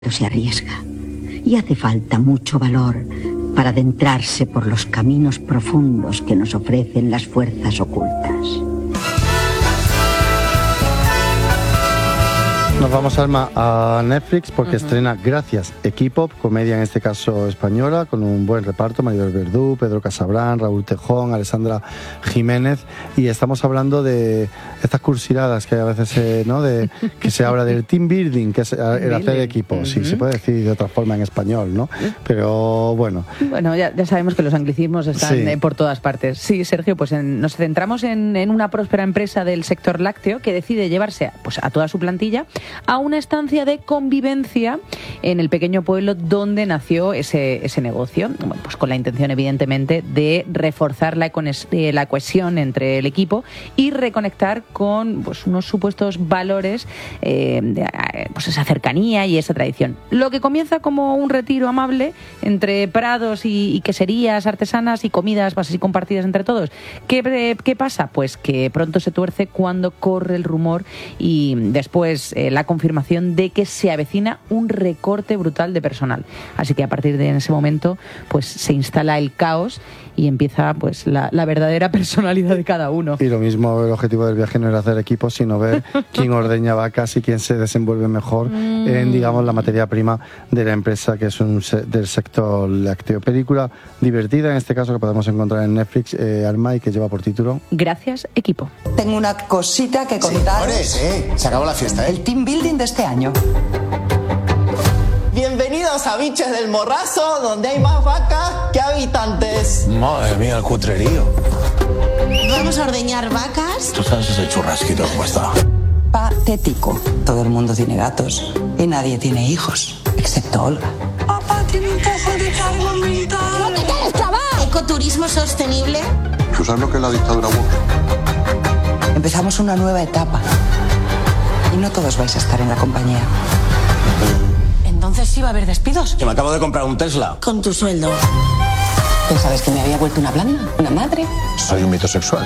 Se arriesga y hace falta mucho valor para adentrarse por los caminos profundos que nos ofrecen las fuerzas ocultas. Nos vamos, Alma, a Netflix porque estrena Gracias, Equipo, comedia en este caso española, con un buen reparto: Maribel Verdú, Pedro Casabrán, Raúl Tejón, Alessandra Jiménez, y estamos hablando de estas cursiladas que hay a veces, ¿no? De que se habla del team building, que es el hacer equipo, sí, se puede decir de otra forma en español, ¿no? Pero bueno. Bueno, ya sabemos que los anglicismos están por todas partes. Sí, Sergio, pues nos centramos en una próspera empresa del sector lácteo que decide llevarse a toda su plantilla a una estancia de convivencia en el pequeño pueblo donde nació ese negocio, bueno, pues con la intención evidentemente de reforzar la cohesión entre el equipo y reconectar con unos supuestos valores, pues esa cercanía y esa tradición. Lo que comienza como un retiro amable entre prados y queserías artesanas y comidas así compartidas entre todos. ¿Qué pasa? Pues que pronto se tuerce cuando corre el rumor y después la confirmación de que se avecina un recorte brutal de personal. Así que a partir de ese momento pues se instala el caos y empieza pues la verdadera personalidad de cada uno. Y lo mismo, el objetivo del viaje no era hacer equipos, sino ver quién ordeña vacas y quién se desenvuelve mejor en, digamos, la materia prima de la empresa, que es del sector lácteo. Película divertida, en este caso, que podemos encontrar en Netflix, Alma, y que lleva por título Gracias, Equipo. Tengo una cosita que contaros. Se acabó la fiesta, El team building de este año. Bienvenidos a Biches del Morrazo, donde hay más vacas que habitantes. Madre mía, el cutrerío. Vamos a ordeñar vacas. ¿Tú sabes ese churrasquito cómo está? Patético. Todo el mundo tiene gatos y nadie tiene hijos, excepto Olga. Papá tiene un poco de cargo mental. ¡No te quedes, chaval! Ecoturismo sostenible. ¿Tú sabes lo que es la dictadura woke? Empezamos una nueva etapa y no todos vais a estar en la compañía. Entonces sí va a haber despidos. Que me acabo de comprar un Tesla. Con tu sueldo. ¿Pensabas que me había vuelto una blanda? ¿Una madre? Soy un mito sexual.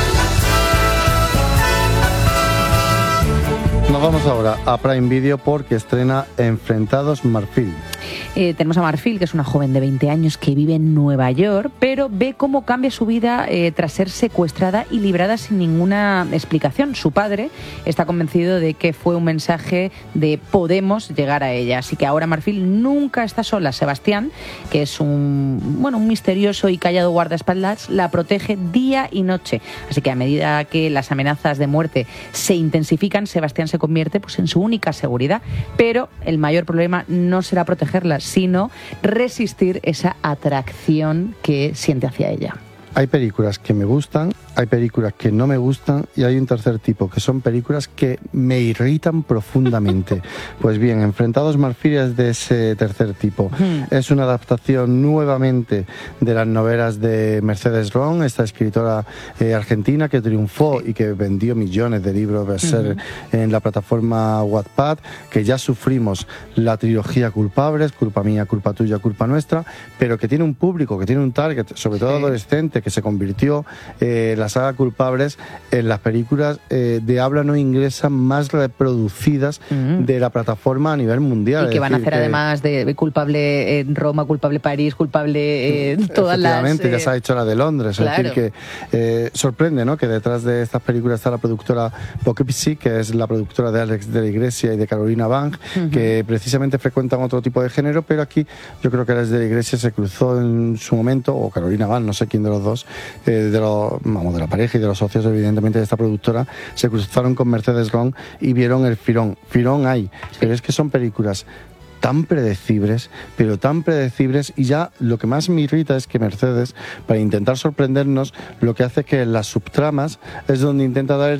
Nos vamos ahora a Prime Video porque estrena Enfrentados Marfil. Tenemos a Marfil, que es una joven de 20 años que vive en Nueva York, pero ve cómo cambia su vida tras ser secuestrada y librada sin ninguna explicación. Su padre está convencido de que fue un mensaje de podemos llegar a ella. Así que ahora Marfil nunca está sola. Sebastián, que es un misterioso y callado guardaespaldas, la protege día y noche. Así que a medida que las amenazas de muerte se intensifican, Sebastián se convierte en su única seguridad. Pero el mayor problema no será protegerla, sino resistir esa atracción que siente hacia ella. Hay películas que me gustan, hay películas que no me gustan y hay un tercer tipo, que son películas que me irritan profundamente. Pues bien, Enfrentados Marfil es de ese tercer tipo. Es una adaptación nuevamente de las novelas de Mercedes Ron, esta escritora argentina que triunfó y que vendió millones de libros bestseller en la plataforma Wattpad, que ya sufrimos la trilogía Culpables, Culpa mía, culpa tuya, culpa nuestra, pero que tiene un público, que tiene un target, sobre todo adolescente, que se convirtió la saga Culpables en las películas de habla no inglesa más reproducidas de la plataforma a nivel mundial. Y que van a hacer además de Culpable en Roma, Culpable París, Culpable todas las... Efectivamente, ya se ha hecho la de Londres. Claro. Es decir, que sorprende, ¿no?, que detrás de estas películas está la productora Poughkeepsie, que es la productora de Alex de la Iglesia y de Carolina Bang, que precisamente frecuentan otro tipo de género, pero aquí yo creo que Alex de la Iglesia se cruzó en su momento, o Carolina Bang, no sé quién de los dos, de la pareja y de los socios evidentemente de esta productora, se cruzaron con Mercedes Ron y vieron el filón hay, pero es que son películas tan predecibles, pero tan predecibles, y ya lo que más me irrita es que Mercedes, para intentar sorprendernos, lo que hace que en las subtramas es donde intenta dar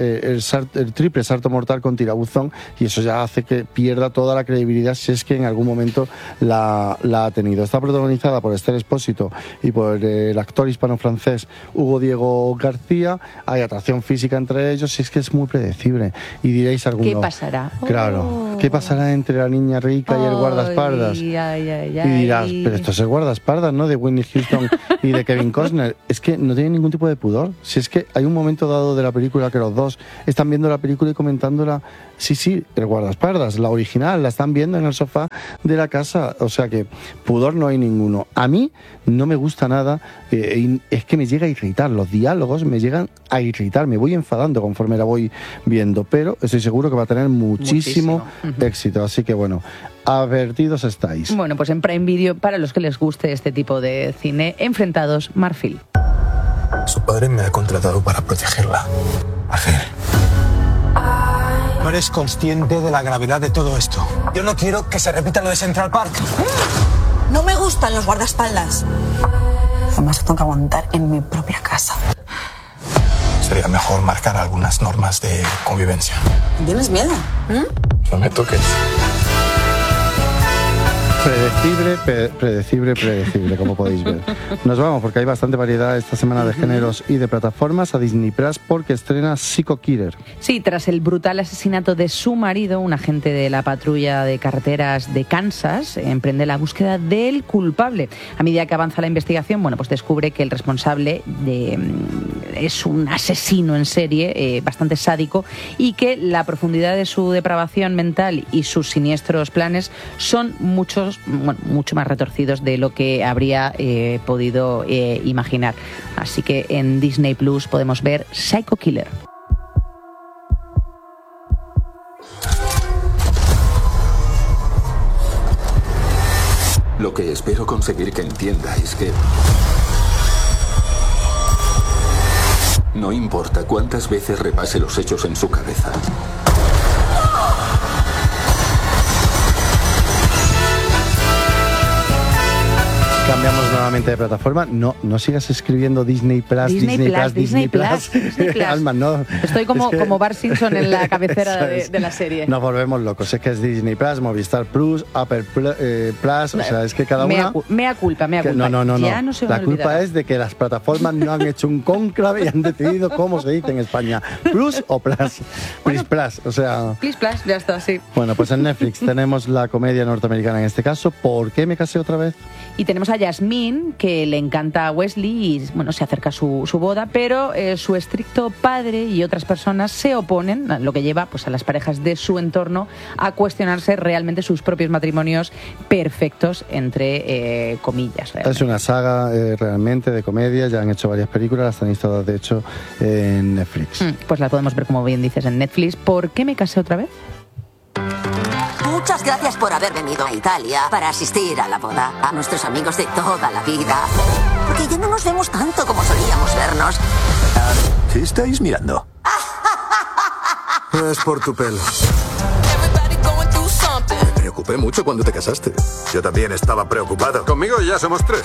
el triple salto mortal con tirabuzón, y eso ya hace que pierda toda la credibilidad, si es que en algún momento la ha tenido. Está protagonizada por Esther Expósito y por el actor hispano-francés Hugo Diego García. Hay atracción física entre ellos, y es que es muy predecible. Y diréis alguno, ¿qué pasará? Claro, ¿qué pasará entre la niña rica y el guardaespaldas? Y dirás, pero esto es el guardaespaldas, ¿no?, de Whitney Houston y de Kevin Costner. Es que no tiene ningún tipo de pudor. Si es que hay un momento dado de la película que los dos están viendo la película y comentándola Sí, el guardaespaldas, la original, la están viendo en el sofá de la casa, o sea que pudor no hay ninguno. A mí no me gusta nada, es que me llega a irritar, los diálogos me llegan a irritar, me voy enfadando conforme la voy viendo, pero estoy seguro que va a tener muchísimo éxito, así que bueno, advertidos estáis. Bueno, pues en Prime Video, para los que les guste este tipo de cine, Enfrentados, Marfil. Su padre me ha contratado para protegerla. Marfil. No eres consciente de la gravedad de todo esto. Yo no quiero que se repita lo de Central Park. No me gustan los guardaespaldas. Además, tengo que aguantar en mi propia casa. Sería mejor marcar algunas normas de convivencia. ¿Tienes miedo? No me toques. Predecible, como podéis ver. Nos vamos porque hay bastante variedad esta semana de géneros y de plataformas a Disney Plus porque estrena Psycho Killer. Sí, tras el brutal asesinato de su marido, un agente de la patrulla de carreteras de Kansas emprende la búsqueda del culpable. A medida que avanza la investigación, bueno, pues descubre que el responsable es un asesino en serie bastante sádico y que la profundidad de su depravación mental y sus siniestros planes son mucho más retorcidos de lo que habría podido imaginar. Así que en Disney Plus podemos ver Psycho Killer. Lo que espero conseguir que entienda es que no importa cuántas veces repase los hechos en su cabeza. Cambiamos nuevamente de plataforma. No sigas escribiendo Disney Plus. Alma, no. Estoy como Bart Simpson en la cabecera de la serie. Nos volvemos locos. Es que es Disney Plus, Movistar Plus, Apple Plus. O sea, es que cada una... Mea culpa. No. Ya no se me la culpa es de que las plataformas no han hecho un cónclave y han decidido cómo se dice en España. Plus o Plus. Bueno, Plus, o sea... Plus, ya está, sí. Bueno, pues en Netflix tenemos la comedia norteamericana en este caso. ¿Por qué me casé otra vez? Y tenemos a Yasmín, que le encanta a Wesley y bueno, se acerca su boda, pero su estricto padre y otras personas se oponen, lo que lleva pues a las parejas de su entorno a cuestionarse realmente sus propios matrimonios perfectos, entre comillas. Realmente. Es una saga realmente de comedia, ya han hecho varias películas, las tenéis todas de hecho en Netflix. Pues las podemos ver, como bien dices, en Netflix. ¿Por qué me casé otra vez? Muchas gracias por haber venido a Italia para asistir a la boda, a nuestros amigos de toda la vida. Porque ya no nos vemos tanto como solíamos vernos. ¿Qué estáis mirando? Es por tu pelo. Me preocupé mucho cuando te casaste. Yo también estaba preocupado. Conmigo ya somos 3.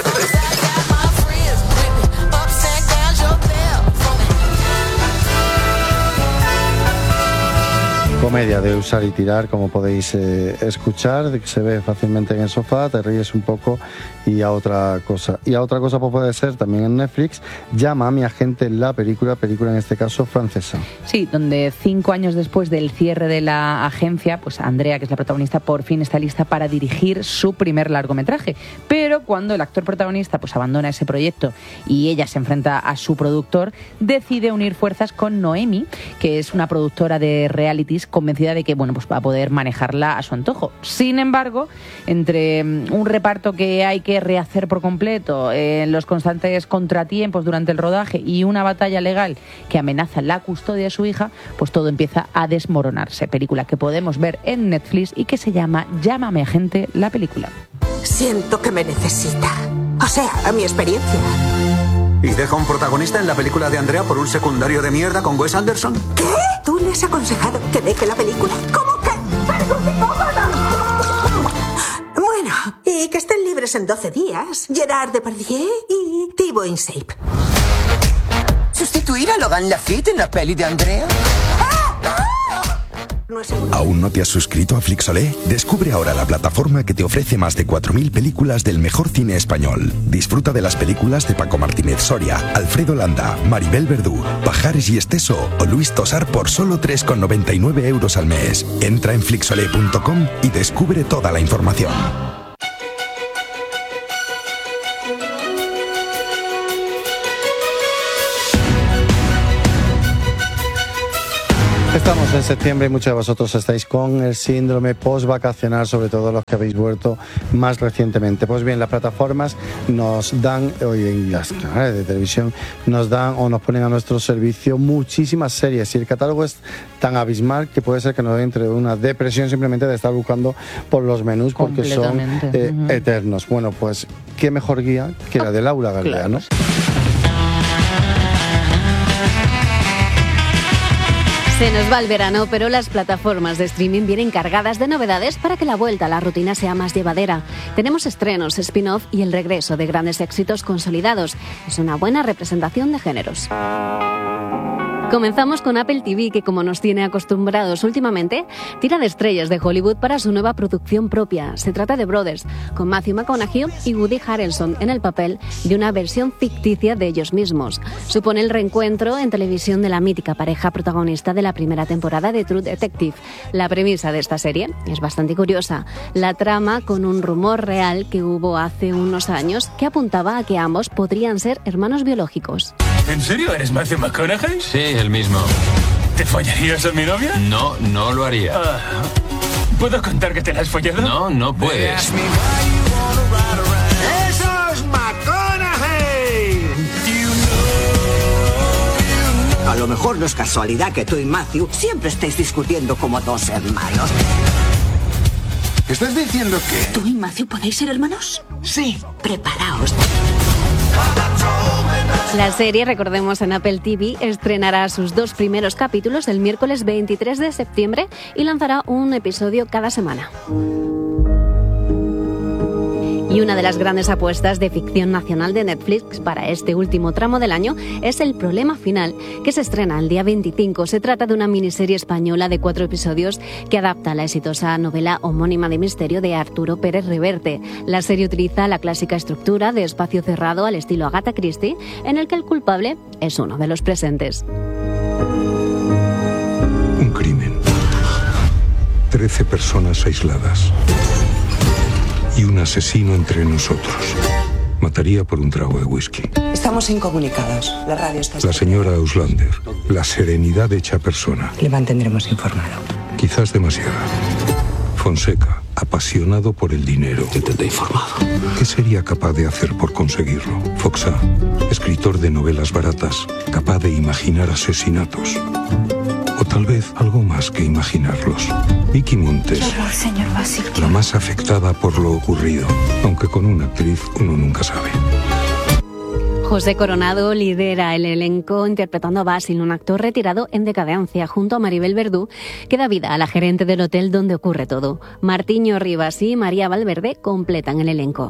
Comedia de usar y tirar, como podéis escuchar, que se ve fácilmente en el sofá, te ríes un poco y a otra cosa. Y a otra cosa pues puede ser también en Netflix, Llama a mi agente, la película en este caso francesa. Sí, donde 5 años después del cierre de la agencia, pues Andrea, que es la protagonista, por fin está lista para dirigir su primer largometraje. Pero cuando el actor protagonista pues abandona ese proyecto y ella se enfrenta a su productor, decide unir fuerzas con Noemi, que es una productora de realities convencida de que bueno, pues va a poder manejarla a su antojo. Sin embargo, entre un reparto que hay que rehacer por completo, los constantes contratiempos durante el rodaje y una batalla legal que amenaza la custodia de su hija, pues todo empieza a desmoronarse. Película que podemos ver en Netflix y que se llama Llámame agente, la película. Siento que me necesita. O sea, a mi experiencia. ¿Y deja un protagonista en la película de Andrea por un secundario de mierda con Wes Anderson? ¿Qué? ¿Tú le has aconsejado que deje la película? ¿Cómo que? ¡Pero psicópata! Bueno, y que estén libres en 12 días. Gerard Depardieu y Thibaut Insape. ¿Sustituir a Logan Lafitte en la peli de Andrea? ¿Aún no te has suscrito a Flixolé? Descubre ahora la plataforma que te ofrece más de 4.000 películas del mejor cine español. Disfruta de las películas de Paco Martínez Soria, Alfredo Landa, Maribel Verdú, Pajares y Esteso o Luis Tosar por solo 3,99 € al mes. Entra en flixolé.com y descubre toda la información. Estamos en septiembre y muchos de vosotros estáis con el síndrome post-vacacional, sobre todo los que habéis vuelto más recientemente. Pues bien, las plataformas nos dan, hoy en las canales de televisión, nos dan o nos ponen a nuestro servicio muchísimas series y el catálogo es tan abismal que puede ser que nos entre una depresión simplemente de estar buscando por los menús porque son eternos. Bueno, pues qué mejor guía que la de Laura Galea, ¿no? Se nos va el verano, pero las plataformas de streaming vienen cargadas de novedades para que la vuelta a la rutina sea más llevadera. Tenemos estrenos, spin-off y el regreso de grandes éxitos consolidados. Es una buena representación de géneros. Comenzamos con Apple TV, que como nos tiene acostumbrados últimamente, tira de estrellas de Hollywood para su nueva producción propia. Se trata de Brothers, con Matthew McConaughey y Woody Harrelson en el papel de una versión ficticia de ellos mismos. Supone el reencuentro en televisión de la mítica pareja protagonista de la primera temporada de True Detective. La premisa de esta serie es bastante curiosa. La trama con un rumor real que hubo hace unos años que apuntaba a que ambos podrían ser hermanos biológicos. ¿En serio eres Matthew McConaughey? Sí, el mismo. ¿Te follarías a mi novia? No, no lo haría. ¿Puedo contar que te la has follado? No, no puedes. ¡Eso es McConaughey! A lo mejor no es casualidad que tú y Matthew siempre estéis discutiendo como dos hermanos. ¿Estás diciendo que...? ¿Tú y Matthew podéis ser hermanos? Sí. Preparaos. La serie, recordemos, en Apple TV, estrenará sus 2 primeros capítulos el miércoles 23 de septiembre y lanzará un episodio cada semana. Y una de las grandes apuestas de ficción nacional de Netflix para este último tramo del año es El Problema Final, que se estrena el día 25. Se trata de una miniserie española de 4 episodios que adapta la exitosa novela homónima de misterio de Arturo Pérez Reverte. La serie utiliza la clásica estructura de espacio cerrado al estilo Agatha Christie, en el que el culpable es uno de los presentes. Un crimen. 13 personas aisladas. Y un asesino entre nosotros. Mataría por un trago de whisky. Estamos incomunicados. La radio está... La señora Auslander. La serenidad hecha persona. Le mantendremos informado. Quizás demasiada. Fonseca, apasionado por el dinero. Te tendré informado. ¿Qué sería capaz de hacer por conseguirlo? Foxa, escritor de novelas baratas, capaz de imaginar asesinatos. O tal vez algo más que imaginarlos. Vicky Montes, señor Basil. la más afectada por lo ocurrido, aunque con una actriz uno nunca sabe. José Coronado lidera el elenco interpretando a Basil, un actor retirado en decadencia, junto a Maribel Verdú, que da vida a la gerente del hotel donde ocurre todo. Martiño Rivas y María Valverde completan el elenco.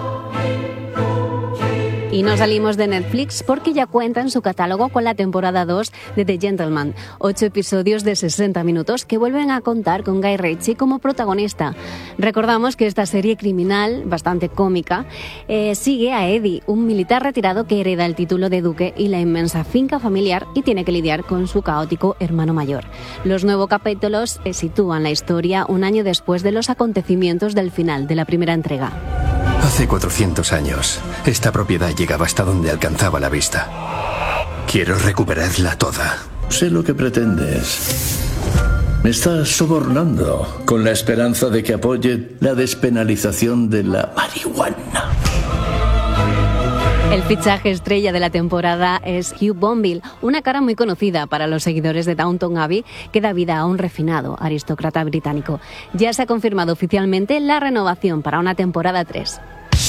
Y no salimos de Netflix porque ya cuenta en su catálogo con la temporada 2 de The Gentleman, 8 episodios de 60 minutos que vuelven a contar con Guy Ritchie como protagonista. Recordamos que esta serie criminal, bastante cómica, sigue a Eddie, un militar retirado que hereda el título de duque y la inmensa finca familiar y tiene que lidiar con su caótico hermano mayor. Los nuevos capítulos sitúan la historia un año después de los acontecimientos del final de la primera entrega. Hace 400 años, esta propiedad llegaba hasta donde alcanzaba la vista. Quiero recuperarla toda. Sé lo que pretendes. Me estás sobornando con la esperanza de que apoye la despenalización de la marihuana. El fichaje estrella de la temporada es Hugh Bonneville, una cara muy conocida para los seguidores de Downton Abbey, que da vida a un refinado aristócrata británico. Ya se ha confirmado oficialmente la renovación para una temporada 3.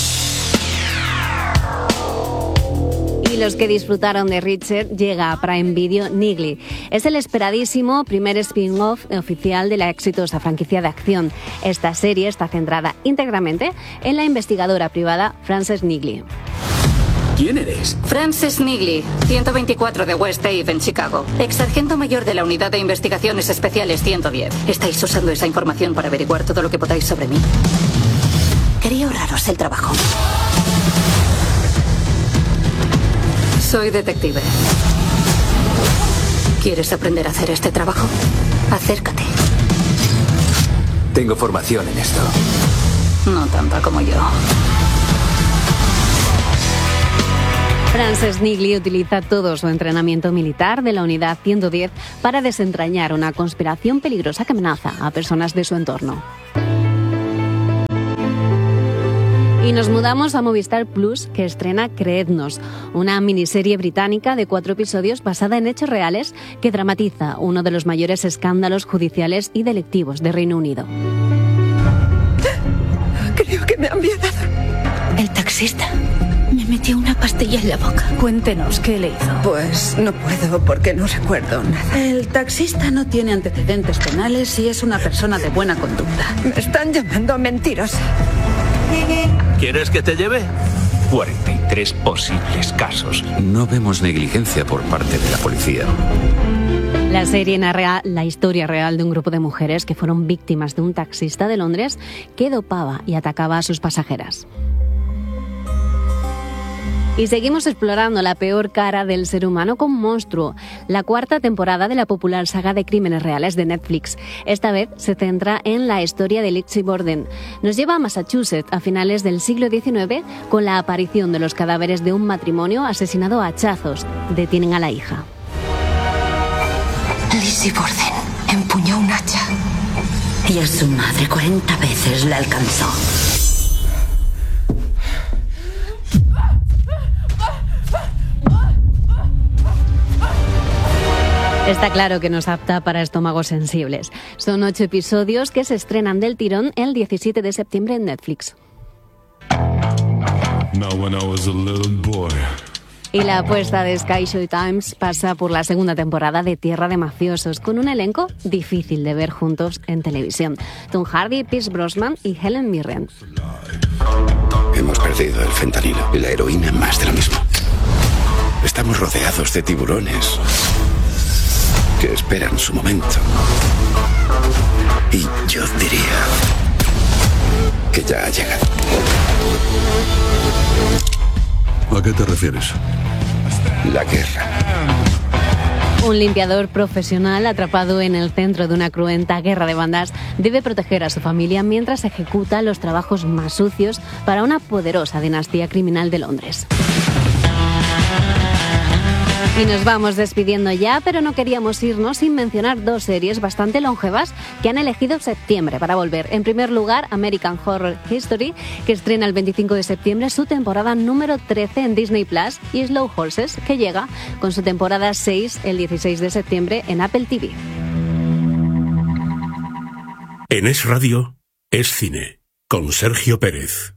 Y los que disfrutaron de Richard, llega a Prime Video Niggly. Es el esperadísimo primer spin-off oficial de la exitosa franquicia de acción. Esta serie está centrada íntegramente en la investigadora privada Frances Niggly. ¿Quién eres? Frances Niggly, 124 de West Ave en Chicago. Ex sargento mayor de la Unidad de Investigaciones Especiales 110. Estáis usando esa información para averiguar todo lo que podáis sobre mí. Quería ahorraros el trabajo. Soy detective. ¿Quieres aprender a hacer este trabajo? Acércate. Tengo formación en esto. No tanta como yo. Frances Niggli utiliza todo su entrenamiento militar de la Unidad 110 para desentrañar una conspiración peligrosa que amenaza a personas de su entorno. Y nos mudamos a Movistar Plus, que estrena Creednos, una miniserie británica de 4 episodios basada en hechos reales que dramatiza uno de los mayores escándalos judiciales y delictivos de Reino Unido. Creo que me han violado. El taxista me metió una pastilla en la boca. Cuéntenos, ¿qué le hizo? Pues no puedo porque no recuerdo nada. El taxista no tiene antecedentes penales y es una persona de buena conducta. Me están llamando mentirosa. ¿Quieres que te lleve? 43 posibles casos. No vemos negligencia por parte de la policía. La serie narra la historia real de un grupo de mujeres que fueron víctimas de un taxista de Londres que dopaba y atacaba a sus pasajeras. Y seguimos explorando la peor cara del ser humano con Monstruo, la 4ª temporada de la popular saga de crímenes reales de Netflix. Esta vez se centra en la historia de Lizzie Borden. Nos lleva a Massachusetts a finales del siglo XIX con la aparición de los cadáveres de un matrimonio asesinado a hachazos. Detienen a la hija. Lizzie Borden empuñó un hacha y a su madre 40 veces la alcanzó. Está claro que no es apta para estómagos sensibles. Son 8 episodios que se estrenan del tirón el 17 de septiembre en Netflix. Y la apuesta de Sky Showtime pasa por la 2ª temporada de Tierra de Mafiosos, con un elenco difícil de ver juntos en televisión. Tom Hardy, Pierce Brosnan y Helen Mirren. Hemos perdido el fentanilo y la heroína más de lo mismo. Estamos rodeados de tiburones que esperan su momento. Y yo diría que ya ha llegado. ¿A qué te refieres? La guerra. Un limpiador profesional atrapado en el centro de una cruenta guerra de bandas debe proteger a su familia mientras ejecuta los trabajos más sucios para una poderosa dinastía criminal de Londres. Y nos vamos despidiendo ya, pero no queríamos irnos sin mencionar 2 series bastante longevas que han elegido septiembre para volver. En primer lugar, American Horror History, que estrena el 25 de septiembre su temporada número 13 en Disney Plus, y Slow Horses, que llega con su temporada 6 el 16 de septiembre en Apple TV. En Es Radio, Es Cine, con Sergio Pérez.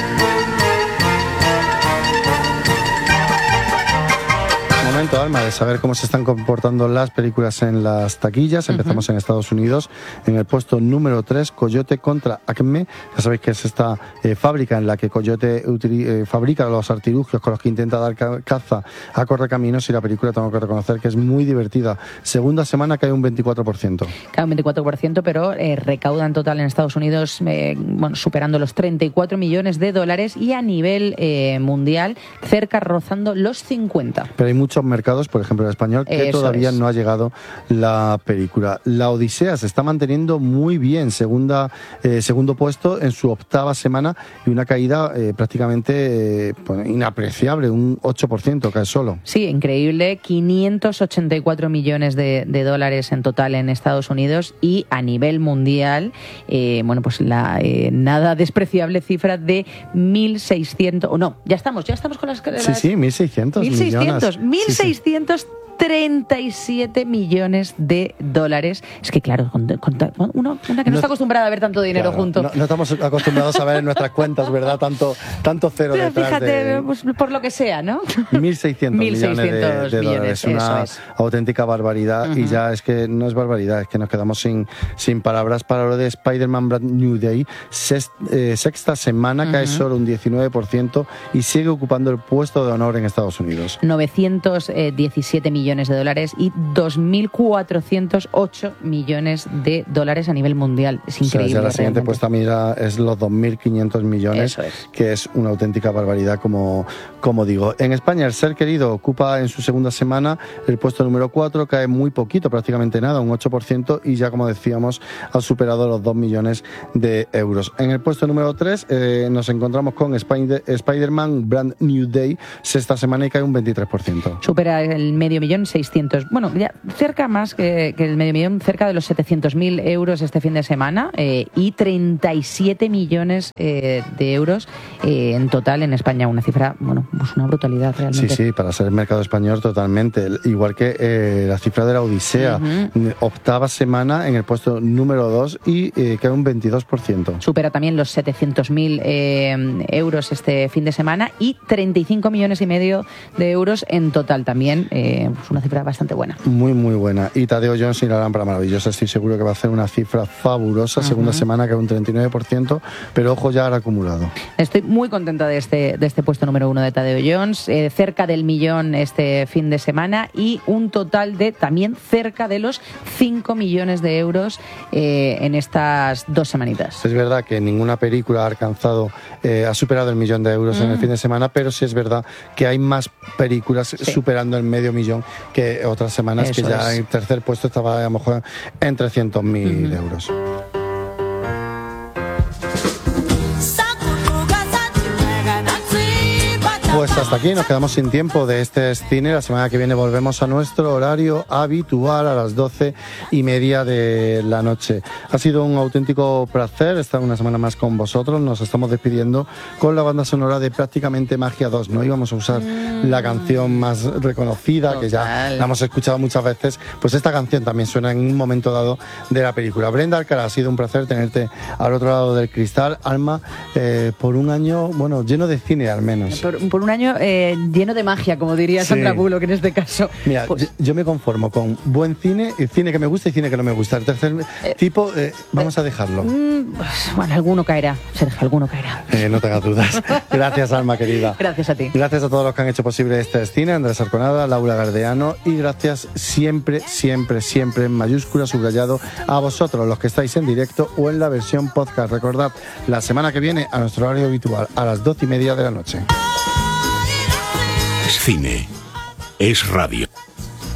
Momento, Alma, de saber cómo se están comportando las películas en las taquillas. Empezamos en Estados Unidos. En el puesto número 3, Coyote contra Acme. Ya sabéis que es esta fábrica en la que Coyote fabrica los artilugios con los que intenta dar caza a correcaminos, y la película, tengo que reconocer que es muy divertida. Segunda semana cae un 24%. Cae un 24%, pero recauda en total en Estados Unidos, superando los $34 millones, y a nivel mundial cerca, rozando los 50. Pero hay muchos mercados, por ejemplo el español, que Eso todavía es. no ha llegado la película. La Odisea se está manteniendo muy bien, segundo puesto en su 8ª semana, y una caída prácticamente inapreciable, un 8% cae solo. Sí, increíble, 584 millones de dólares en total en Estados Unidos, y a nivel mundial, pues la nada despreciable cifra de 1.600, no, ya estamos con las... Sí, 1.600 millones. 1.637 millones de dólares. Es que claro, una que no está acostumbrada a ver tanto dinero, claro, junto. No estamos acostumbrados a ver en nuestras cuentas, ¿verdad? Tanto cero detrás. Fíjate, pues, por lo que sea, ¿no? 1.600 millones de dólares. Una auténtica barbaridad. Y ya es que no es barbaridad, es que nos quedamos sin palabras para lo de Spider-Man Brand New Day. Sexta semana, cae solo un 19% y sigue ocupando el puesto de honor en Estados Unidos. 917 millones millones de dólares y 2.408 millones de dólares a nivel mundial. Es increíble. O sea, ya la siguiente puesta mira es los 2.500 millones, que es una auténtica barbaridad, como digo. En España, El ser querido ocupa en su segunda semana el puesto número 4, cae muy poquito, prácticamente nada, un 8%, y ya, como decíamos, ha superado los 2 millones de euros. En el puesto número 3 nos encontramos con Spider-Man Brand New Day, sexta semana, y cae un 23%. Supera el 500.600.000, bueno, ya cerca más que el 500.000, cerca de los 700.000 euros este fin de semana, y 37 millones de euros en total en España, una cifra, bueno, pues una brutalidad realmente. Sí, para ser el mercado español totalmente, igual que la cifra de La Odisea, octava semana en el puesto número 2 y cae un 22%. Supera también los 700.000 euros este fin de semana y 35 millones y medio de euros en total también, pues una cifra bastante buena. Muy, muy buena. Y Tadeo Jones y la lámpara maravillosa, estoy seguro que va a hacer una cifra fabulosa, segunda semana cae un 39%, pero ojo ya al acumulado. Estoy muy contenta de este puesto número 1 de Tadeo Jones, cerca del 1 millón este fin de semana y un total de también cerca de los 5 millones de euros en estas 2 semanitas. Es verdad que ninguna película ha superado el 1 millón de euros en el fin de semana, pero sí es verdad que hay más películas superando el 500.000 que otras semanas. Eso que ya en el tercer puesto estaba a lo mejor en 300.000 euros. Pues hasta aquí, nos quedamos sin tiempo de este cine. La semana que viene volvemos a nuestro horario habitual a las 12:30 de la noche. Ha sido un auténtico placer estar una semana más con vosotros. Nos estamos despidiendo con la banda sonora de Prácticamente Magia 2. No íbamos a usar la canción más reconocida, que ya la hemos escuchado muchas veces. Pues esta canción también suena en un momento dado de la película. Brenda Alcalá, ha sido un placer tenerte al otro lado del cristal. Alma, por un año, bueno, lleno de cine al menos. Por un año lleno de magia, como diría Sandra Bullock en este caso. Mira, pues yo me conformo con buen cine, y cine que me gusta y cine que no me gusta. El tercer tipo, vamos a dejarlo. Bueno, alguno caerá, Sergio, alguno caerá. No tengas dudas. Gracias, Alma querida. Gracias a ti. Gracias a todos los que han hecho posible este cine, Andrés Arconada, Laura Gardeano, y gracias siempre, siempre, siempre en mayúscula, subrayado, a vosotros, los que estáis en directo o en la versión podcast. Recordad, la semana que viene a nuestro horario habitual, a las 12:30 de la noche. Es cine, es radio.